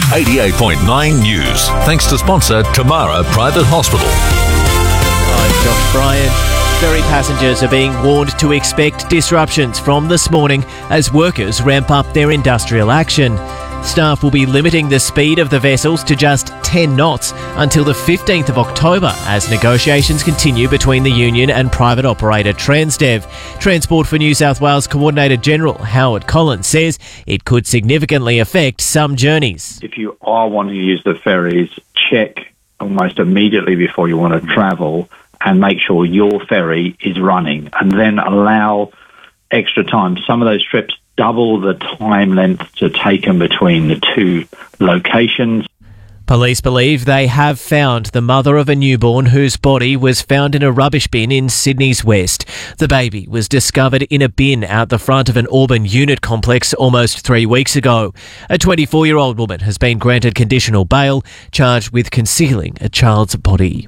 88.9 News. Thanks to sponsor Tamara Private Hospital. I'm Josh Bryan. Ferry passengers are being warned to expect disruptions from this morning as workers ramp up their industrial action. Staff will be limiting the speed of the vessels to just 10 knots until the 15th of October as negotiations continue between the union and private operator Transdev. Transport for New South Wales Coordinator General Howard Collins says it could significantly affect some journeys. If you are wanting to use the ferries, check almost immediately before you want to travel and make sure your ferry is running, and then allow extra time. Some of those trips double the time length to taken between the two locations. Police believe they have found the mother of a newborn whose body was found in a rubbish bin in Sydney's West. The baby was discovered in a bin out the front of an Auburn unit complex almost 3 weeks ago. A 24-year-old woman has been granted conditional bail, charged with concealing a child's body.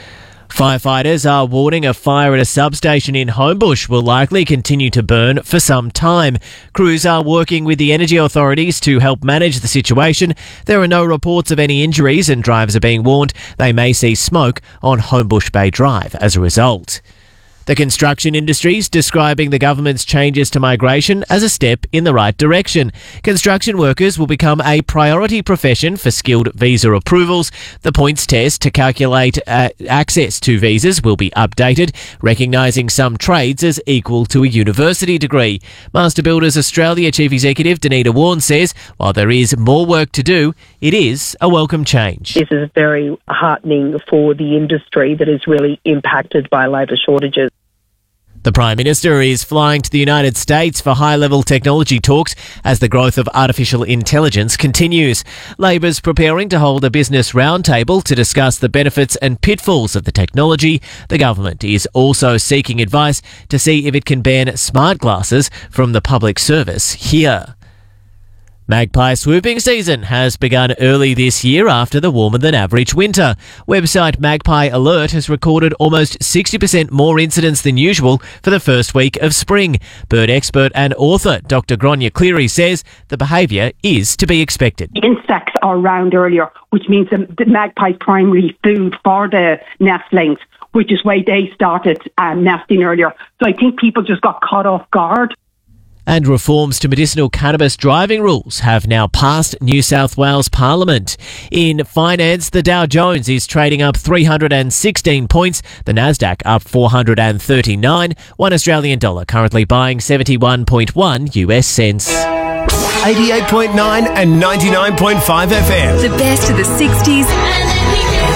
Firefighters are warning a fire at a substation in Homebush will likely continue to burn for some time. Crews are working with the energy authorities to help manage the situation. There are no reports of any injuries and drivers are being warned they may see smoke on Homebush Bay Drive as a result. The construction industry is describing the government's changes to migration as a step in the right direction. Construction workers will become a priority profession for skilled visa approvals. The points test to calculate access to visas will be updated, recognising some trades as equal to a university degree. Master Builders Australia Chief Executive Danita Warren says while there is more work to do, it is a welcome change. This is very heartening for the industry that is really impacted by labour shortages. The Prime Minister is flying to the United States for high-level technology talks as the growth of artificial intelligence continues. Labor's preparing to hold a business roundtable to discuss the benefits and pitfalls of the technology. The government is also seeking advice to see if it can ban smart glasses from the public service here. Magpie swooping season has begun early this year after the warmer-than-average winter. Website Magpie Alert has recorded almost 60% more incidents than usual for the first week of spring. Bird expert and author Dr. Gráinne Cleary says the behaviour is to be expected. Insects are around earlier, which means the magpie's primary food for the nestlings, which is why they started nesting earlier. So I think people just got caught off guard. And reforms to medicinal cannabis driving rules have now passed New South Wales Parliament. In finance, the Dow Jones is trading up 316 points, the Nasdaq up 439, $1 Australian dollar currently buying 71.1 US cents. 88.9 and 99.5 FM. The best of the 60s